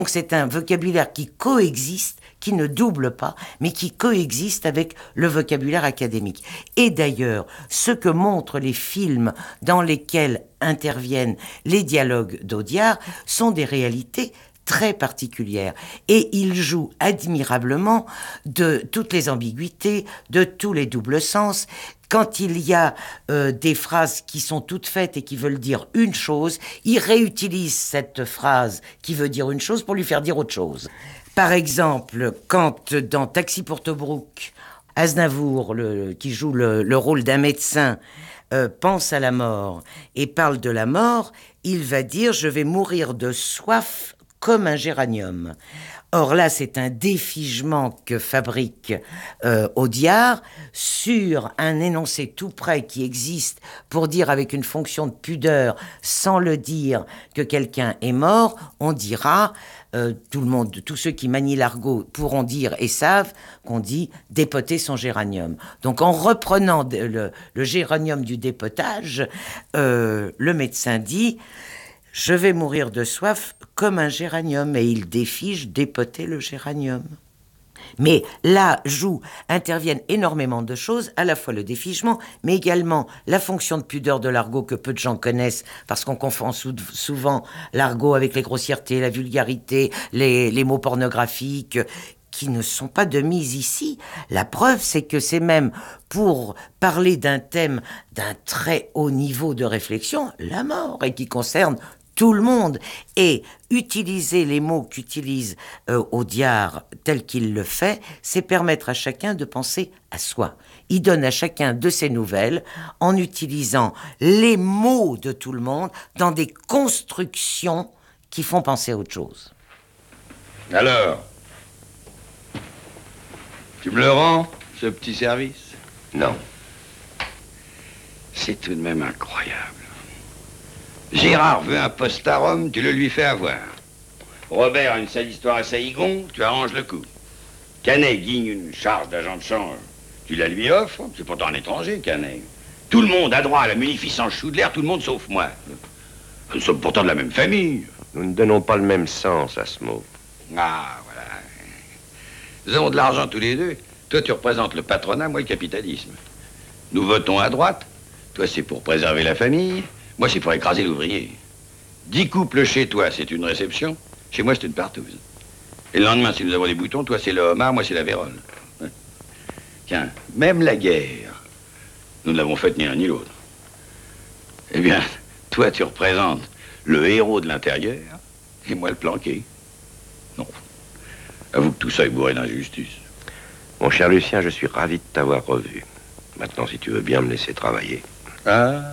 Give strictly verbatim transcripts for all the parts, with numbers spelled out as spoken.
Donc c'est un vocabulaire qui coexiste, qui ne double pas, mais qui coexiste avec le vocabulaire académique. Et d'ailleurs, ce que montrent les films dans lesquels interviennent les dialogues d'Audiard sont des réalités très particulière. Et il joue admirablement de toutes les ambiguïtés, de tous les doubles sens. Quand il y a euh, des phrases qui sont toutes faites et qui veulent dire une chose, il réutilise cette phrase qui veut dire une chose pour lui faire dire autre chose. Par exemple, quand dans Taxi pour Tobrouk, Aznavour, le, qui joue le, le rôle d'un médecin, euh, pense à la mort et parle de la mort, il va dire « je vais mourir de soif » comme un géranium. Or là, c'est un défigement que fabrique euh, Audiard sur un énoncé tout près qui existe pour dire avec une fonction de pudeur, sans le dire, que quelqu'un est mort. On dira, euh, tout le monde, tous ceux qui manient l'argot pourront dire et savent qu'on dit dépoter son géranium. Donc en reprenant le, le géranium du dépotage, euh, le médecin dit « je vais mourir de soif comme un géranium » et il défige dépoter le géranium. Mais là, jouent, interviennent énormément de choses, à la fois le défigement, mais également la fonction de pudeur de l'argot que peu de gens connaissent, parce qu'on confond sou- souvent l'argot avec les grossièretés, la vulgarité, les, les mots pornographiques, qui ne sont pas de mise ici. La preuve, c'est que c'est même pour parler d'un thème d'un très haut niveau de réflexion, la mort, et qui concerne tout le monde, et utiliser les mots qu'utilise euh, Audiard tel qu'il le fait, c'est permettre à chacun de penser à soi. Il donne à chacun de ses nouvelles en utilisant les mots de tout le monde dans des constructions qui font penser à autre chose. Alors, tu me le rends, ce petit service? Non. C'est tout de même incroyable. Gérard veut un postarum, tu le lui fais avoir. Robert a une sale histoire à Saïgon, tu arranges le coup. Canet guigne une charge d'agent de change, tu la lui offres, c'est pourtant un étranger, Canet. Tout le monde a droit à la munificence chou de l'air, tout le monde sauf moi. Nous sommes pourtant de la même famille. Nous ne donnons pas le même sens à ce mot. Ah, voilà. Nous avons de l'argent tous les deux. Toi, tu représentes le patronat, moi, le capitalisme. Nous votons à droite. Toi, c'est pour préserver la famille. Moi, c'est pour écraser l'ouvrier. Dix couples chez toi, c'est une réception. Chez moi, c'est une partouze. Et le lendemain, si nous avons des boutons, toi, c'est le homard, moi, c'est la vérole. Ouais. Tiens, même la guerre, nous ne l'avons faite ni l'un ni l'autre. Eh bien, toi, tu représentes le héros de l'intérieur, et moi, le planqué. Non. Avoue que tout ça est bourré d'injustice. Mon cher Lucien, je suis ravi de t'avoir revu. Maintenant, si tu veux bien me laisser travailler. Ah,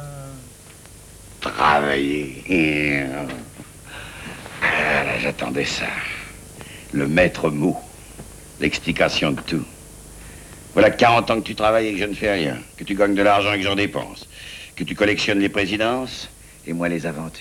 travailler. Ah, là, j'attendais ça. Le maître mot. L'explication de tout. Voilà quarante ans que tu travailles et que je ne fais rien. Que tu gagnes de l'argent et que j'en dépense. Que tu collectionnes les présidences et moi les aventures.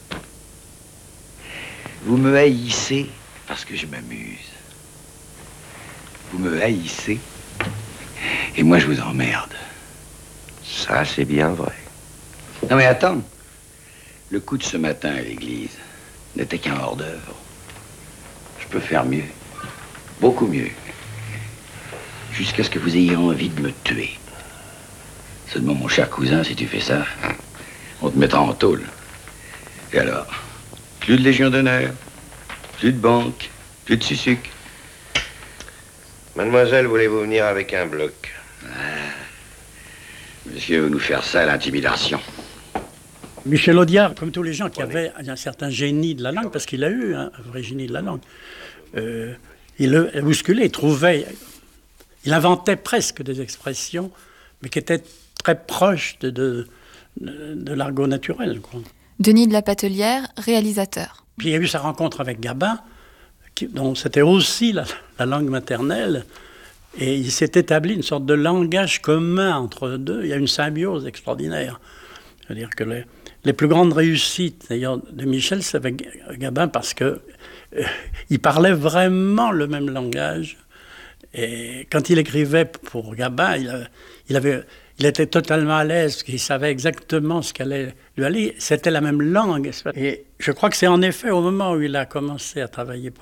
Vous me haïssez parce que je m'amuse. Vous me haïssez et moi je vous emmerde. Ça, c'est bien vrai. Non mais attends. Le coup de ce matin à l'église n'était qu'un hors-d'œuvre. Je peux faire mieux. Beaucoup mieux. Jusqu'à ce que vous ayez envie de me tuer. Seulement, mon cher cousin, si tu fais ça, on te mettra en tôle. Et alors, plus de Légion d'honneur, plus de banque, plus de sucuk. Mademoiselle, voulez-vous venir avec un bloc? Ah. Monsieur veut nous faire ça à l'intimidation. Michel Audiard, comme tous les gens qui avaient un certain génie de la langue, parce qu'il a eu un vrai génie de la langue, euh, il le bousculait, il trouvait, il inventait presque des expressions, mais qui étaient très proches de, de, de, de l'argot naturel, quoi. Denis de la Patelière, réalisateur. Puis il y a eu sa rencontre avec Gabin, qui, dont c'était aussi la, la langue maternelle, et il s'est établi une sorte de langage commun entre eux deux. Il y a une symbiose extraordinaire. C'est-à-dire que les, les plus grandes réussites, d'ailleurs, de Michel, c'est avec Gabin, parce que euh, il parlait vraiment le même langage. Et quand il écrivait pour Gabin, il, il, avait, il était totalement à l'aise, parce qu'il savait exactement ce qu'allait lui aller. C'était la même langue. Et je crois que c'est en effet au moment où il a commencé à travailler pour